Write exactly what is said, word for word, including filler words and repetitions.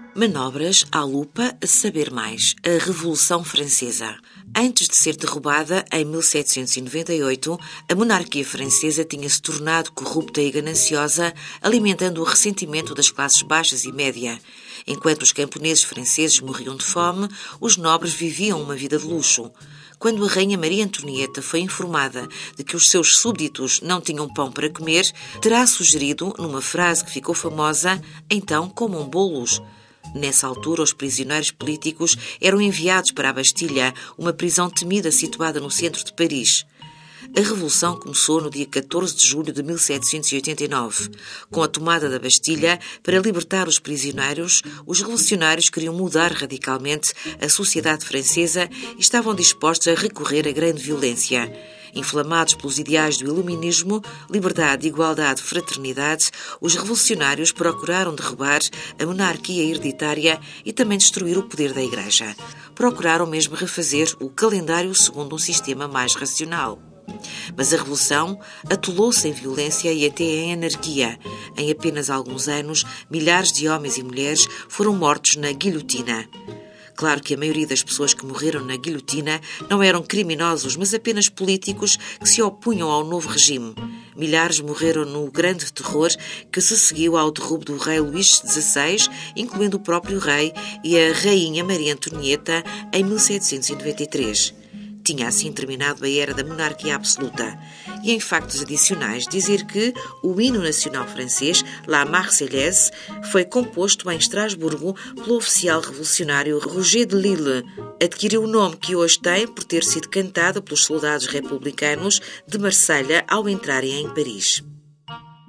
Manobras à lupa, saber mais. A Revolução Francesa. Antes de ser derrubada, em mil setecentos e noventa e oito, a monarquia francesa tinha-se tornado corrupta e gananciosa, alimentando o ressentimento das classes baixas e média. Enquanto os camponeses franceses morriam de fome, os nobres viviam uma vida de luxo. Quando a rainha Maria Antonieta foi informada de que os seus súbditos não tinham pão para comer, terá sugerido, numa frase que ficou famosa, então comam bolos. Nessa altura, os prisioneiros políticos eram enviados para a Bastilha, uma prisão temida situada no centro de Paris. A Revolução começou no dia catorze de julho de mil setecentos e oitenta e nove. Com a tomada da Bastilha, para libertar os prisioneiros, os revolucionários queriam mudar radicalmente a sociedade francesa e estavam dispostos a recorrer à grande violência. Inflamados pelos ideais do iluminismo, liberdade, igualdade, fraternidade, os revolucionários procuraram derrubar a monarquia hereditária e também destruir o poder da Igreja. Procuraram mesmo refazer o calendário segundo um sistema mais racional. Mas a Revolução atolou-se em violência e até em anarquia. Em apenas alguns anos, milhares de homens e mulheres foram mortos na guilhotina. Claro que a maioria das pessoas que morreram na guilhotina não eram criminosos, mas apenas políticos que se opunham ao novo regime. Milhares morreram no grande terror que se seguiu ao derrubo do rei Luís dezasseis, incluindo o próprio rei e a rainha Maria Antonieta, em mil setecentos e noventa e três. Tinha assim terminado a era da monarquia absoluta. E em factos adicionais dizer que o hino nacional francês, La Marseillaise, foi composto em Estrasburgo pelo oficial revolucionário Roger de Lille. Adquiriu o nome que hoje tem por ter sido cantada pelos soldados republicanos de Marselha ao entrarem em Paris.